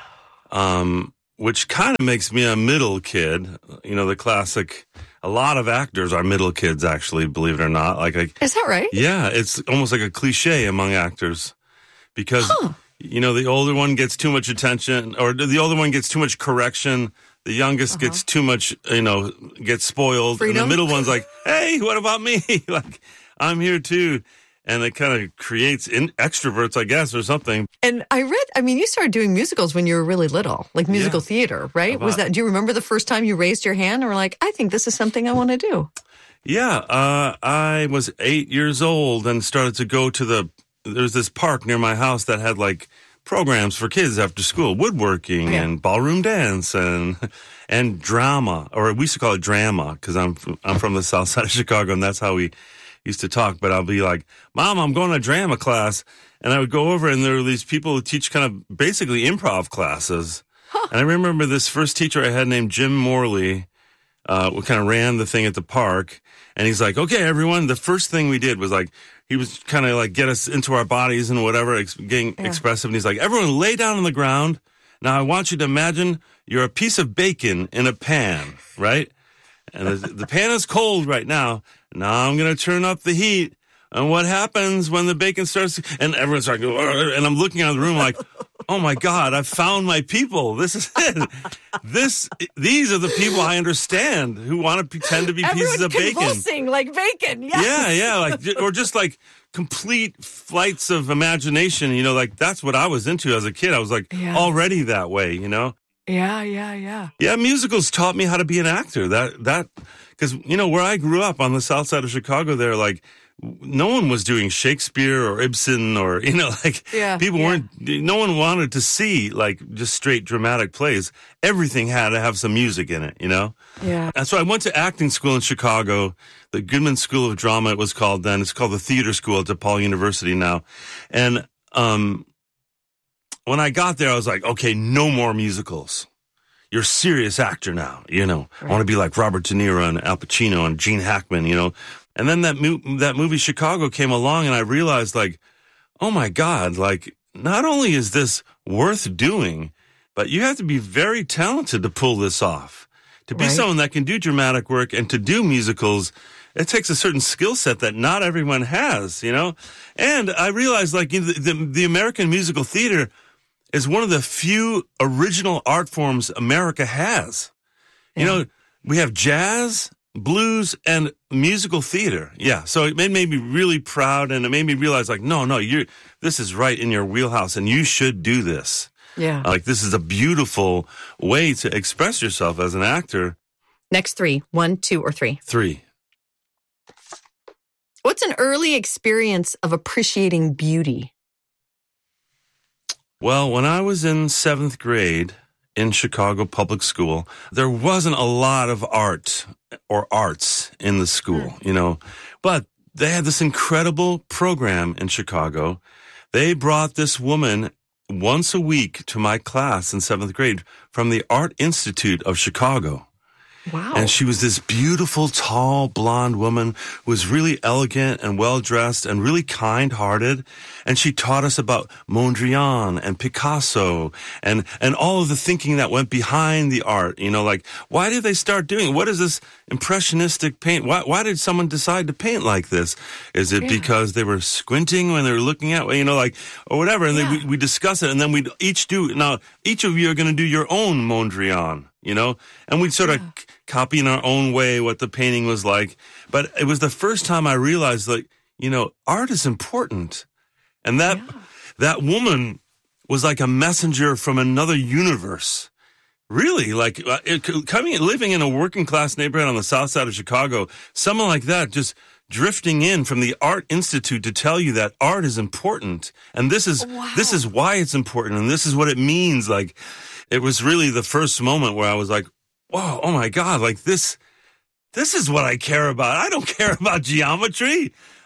Um, which kind of makes me a middle kid. You know, the classic, a lot of actors are middle kids, actually, believe it or not. Like, like Is that right? Yeah, it's almost like a cliche among actors because, huh. you know, the older one gets too much attention or the older one gets too much correction. The youngest uh-huh. gets too much, you know, gets spoiled. Freedom? And the middle one's like, hey, what about me? Like, I'm here too. And it kind of creates in extroverts, I guess, or something. And I read, I mean, you started doing musicals when you were really little, like musical Yeah. theater, right? About, Was that, do you remember the first time you raised your hand and were like, I think this is something I want to do? Yeah. Uh, I was eight years old and started to go to the, there's this park near my house that had like programs for kids after school, woodworking yeah. and ballroom dance and and drama, or we used to call it drama because I'm from, I'm from the south side of Chicago and that's how we used to talk. But I'll be like, Mom, I'm going to drama class, and I would go over and there were these people who teach kind of basically improv classes. Huh. And I remember this first teacher I had named Jim Morley, uh, who kind of ran the thing at the park, and he's like, okay, everyone, the first thing we did was like. He was kind of like get us into our bodies and whatever, ex- getting yeah. expressive. And he's like, everyone lay down on the ground. Now I want you to imagine you're a piece of bacon in a pan, right? And the, the pan is cold right now. Now I'm going to turn up the heat. And what happens when the bacon starts? And everyone's like, and I'm looking out of the room like, oh my God, I've found my people. This is it. This, these are the people I understand who want to pretend to be Everyone pieces of bacon. convulsing like bacon. Yes. Yeah, yeah, like or just like complete flights of imagination. You know, like that's what I was into as a kid. I was like yeah. already that way. You know. Yeah, yeah, yeah. Yeah, musicals taught me how to be an actor. That that because you know where I grew up on the south side of Chicago, there like. No one was doing Shakespeare or Ibsen or, you know, like yeah, people yeah. weren't, no one wanted to see like just straight dramatic plays. Everything had to have some music in it, you know? Yeah. And so I went to acting school in Chicago, the Goodman School of Drama, it was called then. It's called the Theater School at DePaul University now. And, um, when I got there, I was like, okay, no more musicals. You're a serious actor now, you know. Right. I want to be like Robert De Niro and Al Pacino and Gene Hackman, you know. And then that mo- that movie Chicago came along and I realized like, oh my God, like not only is this worth doing, but you have to be very talented to pull this off. To be right. someone that can do dramatic work and to do musicals, it takes a certain skill set that not everyone has, you know? And I realized like the, the, the American musical theater is one of the few original art forms America has. Yeah. You know, we have jazz, blues, and musical theater. Yeah. So it made, made me really proud, and it made me realize like, no, no, you're, this is right in your wheelhouse and you should do this. Yeah. Like this is a beautiful way to express yourself as an actor. Next three. One, two, or three. Three. What's an early experience of appreciating beauty? Well, when I was in seventh grade in Chicago Public School, there wasn't a lot of art or arts in the school, you know, but they had this incredible program in Chicago. They brought this woman once a week to my class in seventh grade from the Art Institute of Chicago. Wow. And she was this beautiful, tall, blonde woman who was really elegant and well-dressed and really kind-hearted. And she taught us about Mondrian and Picasso and, and all of the thinking that went behind the art. You know, like, why did they start doing it? What is this impressionistic paint? Why, why did someone decide to paint like this? Is it yeah. because they were squinting when they were looking at, you know, like, or whatever? And yeah. then we, we discuss it, and then we'd each do, now, each of you are going to do your own Mondrian, you know? And we'd sort yeah. of copy in our own way what the painting was like. But it was the first time I realized, like, you know, art is important. And that, yeah. that woman was like a messenger from another universe. Really, like uh, it, coming, living in a working class neighborhood on the south side of Chicago, someone like that just drifting in from the Art Institute to tell you that art is important. And this is, wow. this is why it's important. And this is what it means. Like, it was really the first moment where I was like, whoa, oh my God, like this, this is what I care about. I don't care about geometry.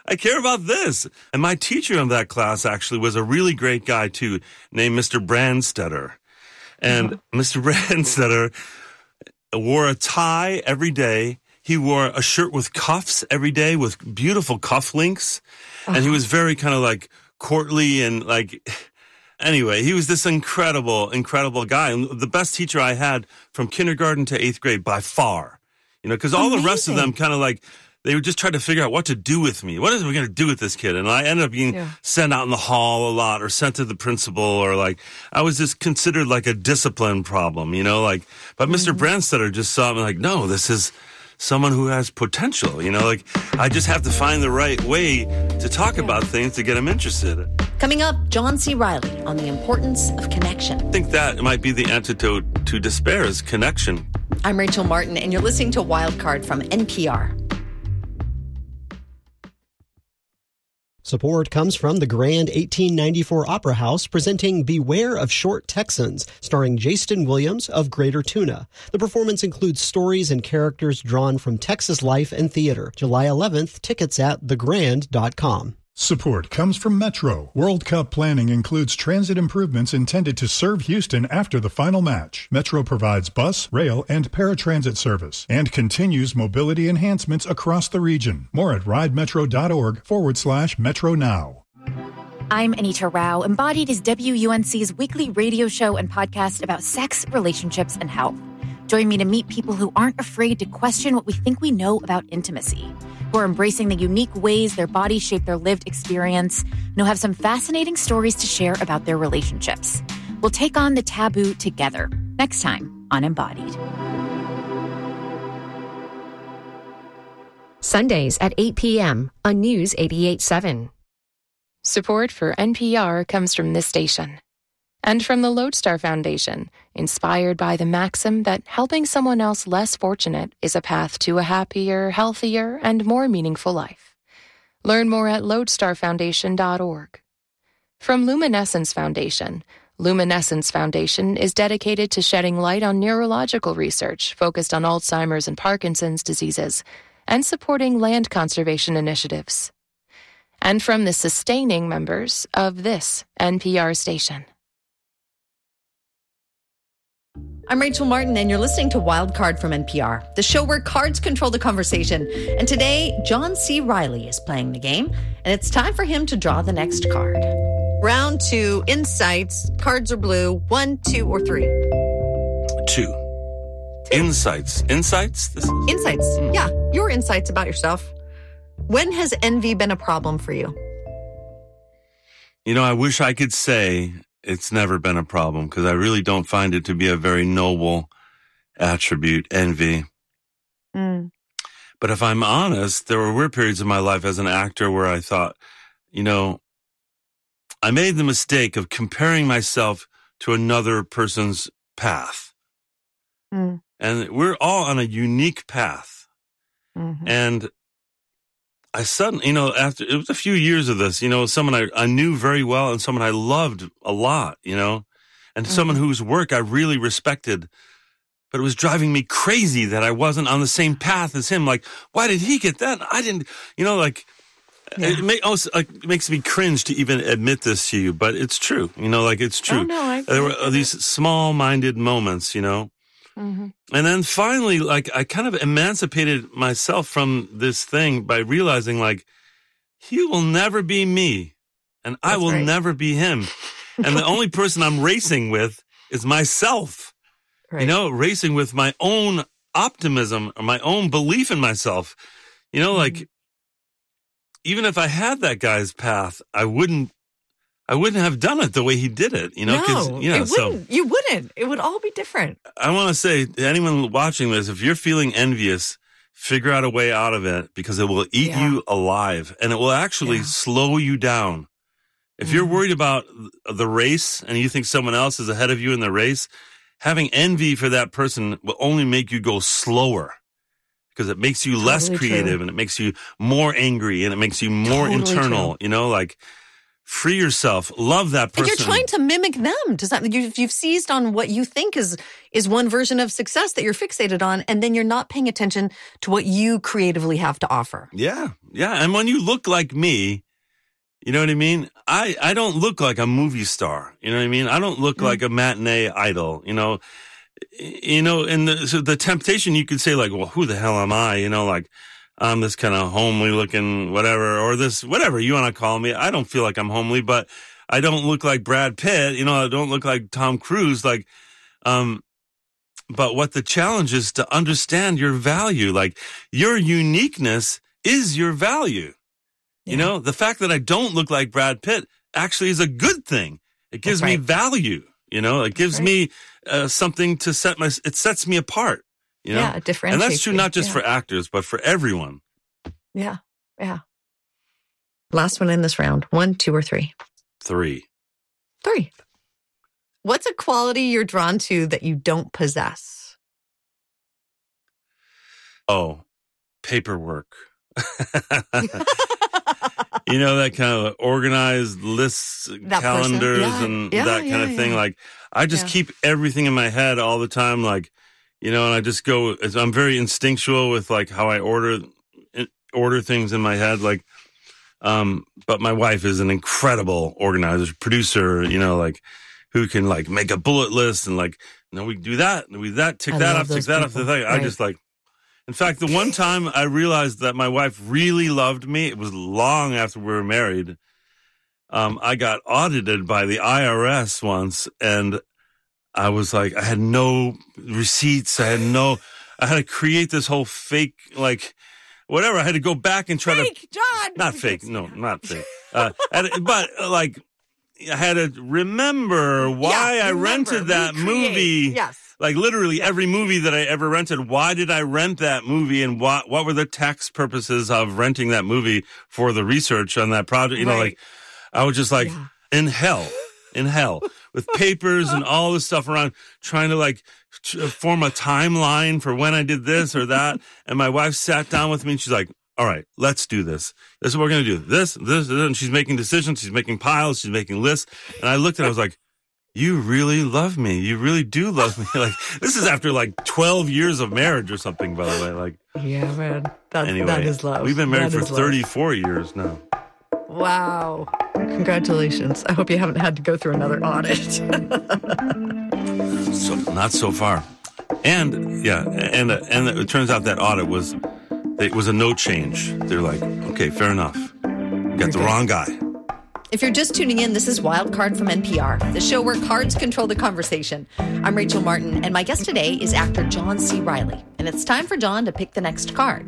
I care about this. And my teacher in that class actually was a really great guy too, named Mister Brandstetter. And uh-huh. Mister Brandstetter wore a tie every day. He wore a shirt with cuffs every day with beautiful cufflinks. Uh-huh. And he was very kind of like courtly and like, anyway, he was this incredible, incredible guy. And the best teacher I had from kindergarten to eighth grade by far. You know, because all Amazing. The rest of them kind of like, they would just try to figure out what to do with me. What is we going to do with this kid? And I ended up being yeah. sent out in the hall a lot or sent to the principal or like, I was just considered like a discipline problem, you know, like, but mm-hmm. Mister Brandstetter just saw me like, no, this is someone who has potential, you know, like I just have to find the right way to talk yeah. about things to get him interested. Coming up, John C. Reilly on the importance of connection. I think that might be the antidote to despair is connection. I'm Rachel Martin, and you're listening to Wildcard from N P R. Support comes from the Grand eighteen ninety-four Opera House presenting Beware of Short Texans, starring Jaston Williams of Greater Tuna. The performance includes stories and characters drawn from Texas life and theater. July eleventh, tickets at the grand dot com. Support comes from Metro. World Cup planning includes transit improvements intended to serve Houston after the final match. Metro provides bus, rail, and paratransit service and continues mobility enhancements across the region. More at ridemetro.org forward slash Metro Now. I'm Anita Rao. Embodied is W U N C's weekly radio show and podcast about sex, relationships, and health. Join me to meet people who aren't afraid to question what we think we know about intimacy, who are embracing the unique ways their bodies shape their lived experience, and who have some fascinating stories to share about their relationships. We'll take on the taboo together next time on Embodied. Sundays at eight p.m. on News eighty-eight point seven. Support for N P R comes from this station and from the Lodestar Foundation, inspired by the maxim that helping someone else less fortunate is a path to a happier, healthier, and more meaningful life. Learn more at lodestar foundation dot org. From Luminescence Foundation, Luminescence Foundation is dedicated to shedding light on neurological research focused on Alzheimer's and Parkinson's diseases and supporting land conservation initiatives. And from the sustaining members of this N P R station. I'm Rachel Martin, and you're listening to Wildcard from N P R, the show where cards control the conversation. And today, John C. Reilly is playing the game, and it's time for him to draw the next card. Round two, insights. Cards are blue. One, two, or three? Two. two. Insights. Insights? This is... Insights. Mm. Yeah, your insights about yourself. When has envy been a problem for you? You know, I wish I could say it's never been a problem because I really don't find it to be a very noble attribute, envy. Mm. But if I'm honest, there were weird periods of my life as an actor where I thought, you know, I made the mistake of comparing myself to another person's path. Mm. And we're all on a unique path. Mm-hmm. And I suddenly, you know, after, it was a few years of this, you know, someone I, I knew very well and someone I loved a lot, you know, and mm-hmm. someone whose work I really respected, but it was driving me crazy that I wasn't on the same path as him. Like, why did he get that? I didn't, you know, like, yeah. it, make, also, like, it makes me cringe to even admit this to you, but it's true, you know, like, it's true. Oh, no, I there were these small-minded moments, you know. Mm-hmm. And then finally, like, I kind of emancipated myself from this thing by realizing, like, he will never be me, and That's I will right. never be him. And the only person I'm racing with is myself. Right. You know, racing with my own optimism or my own belief in myself. You know, mm-hmm. like, even if I had that guy's path, I wouldn't I wouldn't have done it the way he did it, you know? No, 'cause, you know, it wouldn't. So, you wouldn't. It would all be different. I want to say to anyone watching this, if you're feeling envious, figure out a way out of it because it will eat yeah. you alive and it will actually yeah. slow you down. If mm-hmm. you're worried about the race and you think someone else is ahead of you in the race, having envy for that person will only make you go slower because it makes you totally less creative true. And it makes you more angry and it makes you more totally internal, true. You know, like... free yourself, love that person. And you're trying to mimic them. Does that you've, you've seized on what you think is is one version of success that you're fixated on, and then you're not paying attention to what you creatively have to offer. Yeah, yeah. And when you look like me, you know what I mean? I, I don't look like a movie star. You know what I mean? I don't look mm-hmm. like a matinee idol, you know? You know, and the, so the temptation, you could say like, well, who the hell am I? You know, like, I'm this kind of homely looking whatever, or this, whatever you want to call me. I don't feel like I'm homely, but I don't look like Brad Pitt. You know, I don't look like Tom Cruise. Like, um, but what the challenge is to understand your value. Like, your uniqueness is your value. Yeah. You know, the fact that I don't look like Brad Pitt actually is a good thing. It gives right. me value. You know, it gives right. me uh, something to set my, it sets me apart. You know? Yeah, it differentiates. And that's true not just yeah. for actors, but for everyone. Yeah, yeah. Last one in this round. One, two, or three? Three. Three. What's a quality you're drawn to that you don't possess? Oh, paperwork. You know, that kind of organized lists, that calendars, yeah. and yeah, that kind yeah, of thing. yeah. Like, I just yeah. keep everything in my head all the time. Like, you know, and I just go, I'm very instinctual with like how I order, order things in my head. Like, um, but my wife is an incredible organizer, producer, you know, like who can like make a bullet list and like, you know, we do that, we do that, tick I that love off, tick those that people. off the thing. Right. I just like, in fact, the one time I realized that my wife really loved me, it was long after we were married. Um, I got audited by the I R S once, and I was like, I had no receipts. I had no, I had to create this whole fake, like, whatever. I had to go back and try fake, to. John! Not fake. No, not fake. Uh, and, but, like, I had to remember why yeah, I remember, rented that recreate. movie. Yes. Like, literally every movie that I ever rented. Why did I rent that movie? And what, what were the tax purposes of renting that movie for the research on that project? You know, Right. like, I was just like Yeah. in hell, in hell with papers and all this stuff around trying to like t- form a timeline for when I did this or that. And my wife sat down with me and she's like, all right, let's do this. This is what we're going to do. This, this, this. And she's making decisions. She's making piles. She's making lists. And I looked at it. I was like, you really love me. You really do love me. Like, this is after like twelve years of marriage or something, by the way. Like, yeah, man. That's, anyway, that is love. We've been married That for is love. thirty-four years now. Wow. Congratulations. I hope you haven't had to go through another audit. So, not so far. And, yeah, and and it turns out that audit was, it was a no change. They're like, okay, fair enough. You got the wrong guy. If you're just tuning in, this is Wild Card from N P R, the show where cards control the conversation. I'm Rachel Martin, and my guest today is actor John C. Reilly. And it's time for John to pick the next card.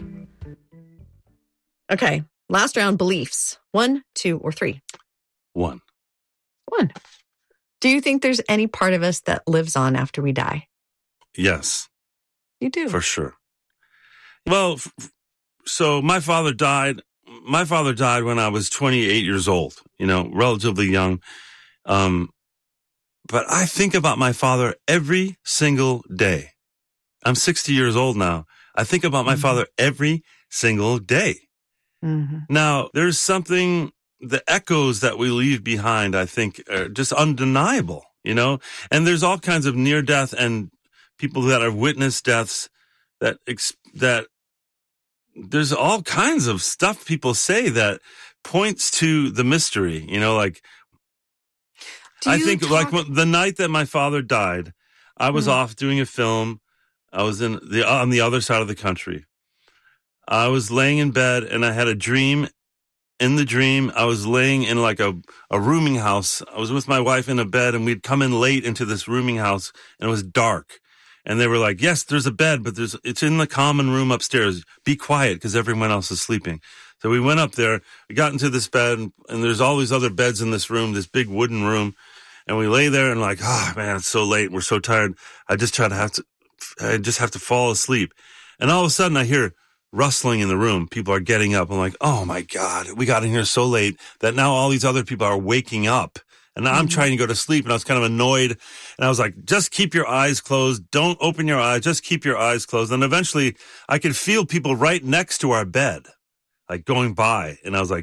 Okay, last round, beliefs. One, two, or three? One. One. Do you think there's any part of us that lives on after we die? Yes. You do? For sure. Well, f- so my father died. My father died when I was twenty-eight years old, you know, relatively young. Um, but I think about my father every single day. I'm sixty years old now. I think about my mm-hmm. father every single day. Mm-hmm. Now, there's something, the echoes that we leave behind, I think, are just undeniable, you know? And there's all kinds of near death and people that have witnessed deaths that, that, there's all kinds of stuff people say that points to the mystery, you know, like, I think talk- like when, the night that my father died, I was mm-hmm. off doing a film. I was in the, on the other side of the country. I was laying in bed and I had a dream. In the dream, I was laying in like a, a rooming house. I was with my wife in a bed and we'd come in late into this rooming house and it was dark. And they were like, yes, there's a bed, but there's, it's in the common room upstairs. Be quiet because everyone else is sleeping. So we went up there, we got into this bed and, and there's all these other beds in this room, this big wooden room. And we lay there and like, oh man, it's so late. We're so tired. I just try to have to, I just have to fall asleep. And all of a sudden I hear rustling in the room. People are getting up. I'm like, oh my God, we got in here so late that now all these other people are waking up. And I'm trying to go to sleep, and I was kind of annoyed. And I was like, just keep your eyes closed. Don't open your eyes. Just keep your eyes closed. And eventually, I could feel people right next to our bed, like going by. And I was like,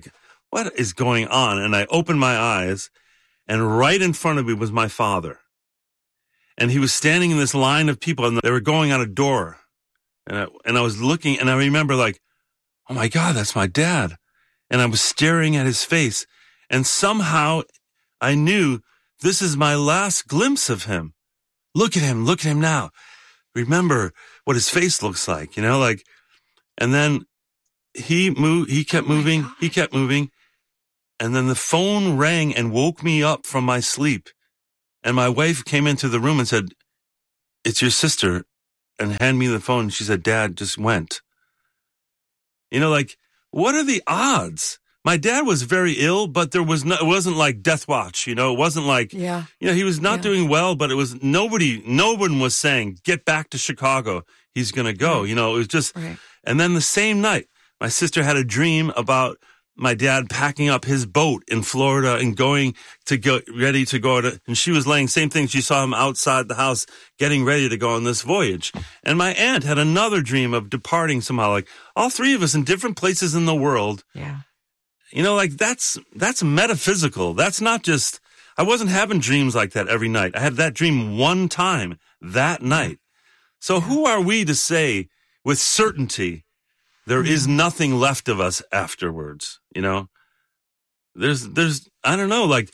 what is going on? And I opened my eyes, and right in front of me was my father. And he was standing in this line of people, and they were going out a door. And I, and I was looking, and I remember like, oh my God, that's my dad. And I was staring at his face. And somehow I knew this is my last glimpse of him. Look at him. Look at him now. Remember what his face looks like, you know, like, and then he moved, he kept moving, he kept moving. And then the phone rang and woke me up from my sleep. And my wife came into the room and said, it's your sister, and handed me the phone. She said, Dad just went. You know, like, what are the odds? My dad was very ill, but there was no, it wasn't like death watch, you know, it wasn't like, yeah. you know, he was not yeah. doing well, but it was nobody, no one was saying, get back to Chicago. He's going to go, right. you know, it was just, right. And then the same night, my sister had a dream about my dad packing up his boat in Florida and going to go ready to go to, and she was laying, same thing. She saw him outside the house getting ready to go on this voyage. And my aunt had another dream of departing somehow, like all three of us in different places in the world. Yeah. You know, like that's, that's metaphysical. That's not just, I wasn't having dreams like that every night. I had that dream one time that night. So who are we to say with certainty there is nothing left of us afterwards? You know, there's, there's, I don't know, like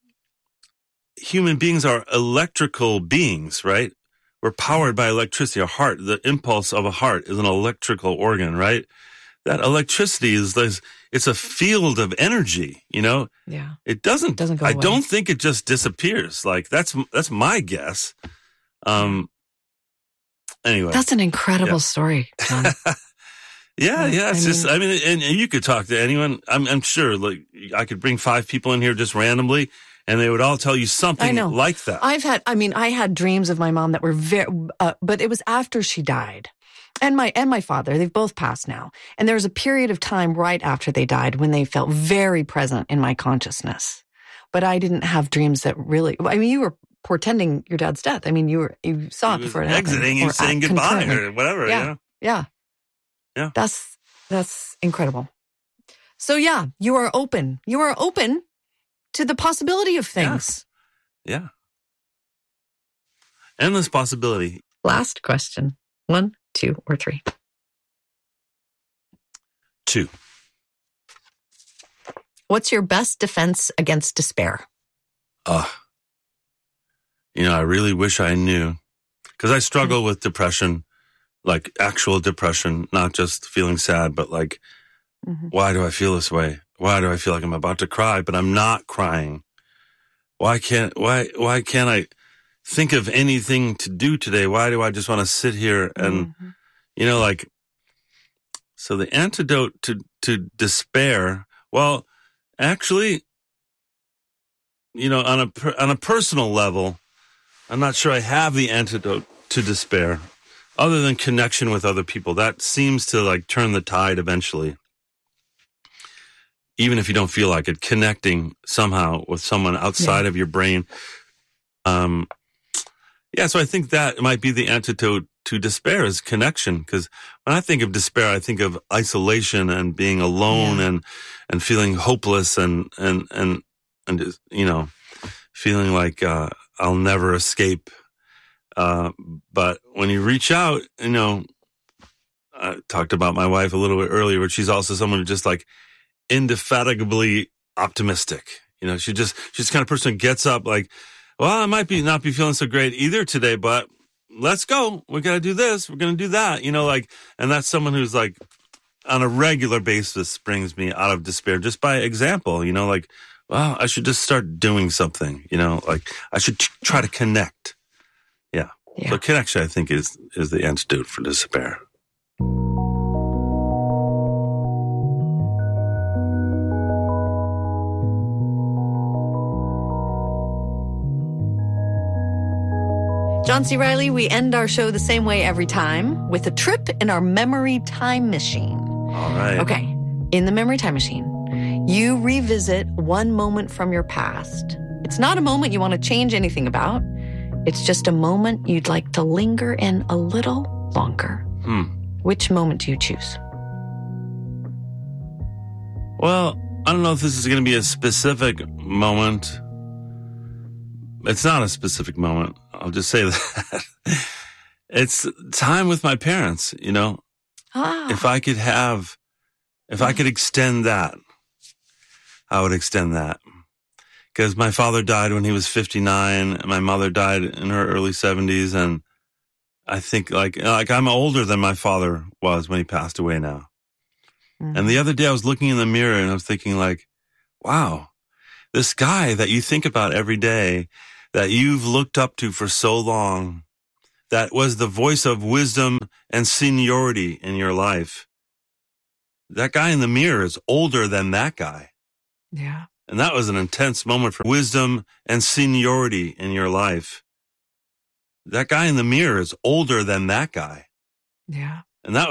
human beings are electrical beings, right? We're powered by electricity. Our heart, the impulse of a heart is an electrical organ, right? That electricity is, it's a field of energy, you know? Yeah. It doesn't, it doesn't go I away. don't think it just disappears. Like that's, that's my guess. Um, anyway. That's an incredible yeah. story, John. Yeah, yeah. It's I just, mean, I mean, and, and you could talk to anyone. I'm, I'm sure, like, I could bring five people in here just randomly, and they would all tell you something I know. like that. I've had, I mean, I had dreams of my mom that were very, uh, but it was after she died. And my, and my father, they've both passed now. And there was a period of time right after they died when they felt very present in my consciousness. But I didn't have dreams that really, I mean, you were portending your dad's death. I mean, you were, you saw it before it happened. Exiting, you saying goodbye or whatever, yeah. you know? Yeah. Yeah. That's, that's incredible. So yeah, you are open. You are open to the possibility of things. Yeah. yeah. Endless possibility. Last question. One, two, or three? Two. What's your best defense against despair? Uh, you know, I really wish I knew, because I struggle mm-hmm. with depression. Like actual depression, not just feeling sad, but like, mm-hmm. why do I feel this way? Why do I feel like I'm about to cry, but I'm not crying? Why can't, why, why can't I think of anything to do today? Why do I just want to sit here and, mm-hmm. you know, like, so the antidote to, to despair, well, actually, you know, on a, on a personal level, I'm not sure I have the antidote to despair. Other than connection with other people, that seems to like turn the tide eventually. Even if you don't feel like it, connecting somehow with someone outside yeah. of your brain. Um, yeah, so I think that might be the antidote to despair is connection. Because when I think of despair, I think of isolation and being alone yeah. and and feeling hopeless and and and and just, you know, feeling like uh, I'll never escape. Uh, but when you reach out, you know, I talked about my wife a little bit earlier, but she's also someone who just like indefatigably optimistic. You know, she just, she's the kind of person who gets up like, well, I might be not be feeling so great either today, but let's go. We got to do this. We're going to do that. You know, like, and that's someone who's like on a regular basis brings me out of despair just by example, you know, like, well, I should just start doing something, you know, like I should t- try to connect. Yeah. yeah. So connection, I think, is is the antidote for despair. John C. Reilly, we end our show the same way every time, with a trip in our memory time machine. All right. Okay. In the memory time machine, you revisit one moment from your past. It's not a moment you want to change anything about. It's just a moment you'd like to linger in a little longer. Hmm. Which moment do you choose? Well, I don't know if this is going to be a specific moment. It's not a specific moment. I'll just say that. It's time with my parents, you know. Ah. If I could have, if I could extend that, I would extend that. Because my father died when he was fifty-nine, and my mother died in her early seventies, and I think like like I'm older than my father was when he passed away now. Mm-hmm. And the other day I was looking in the mirror and I was thinking like, wow, this guy that you think about every day, that you've looked up to for so long, that was the voice of wisdom and seniority in your life. That guy in the mirror is older than that guy. Yeah. And that was an intense moment for wisdom and seniority in your life. That guy in the mirror is older than that guy. Yeah. And that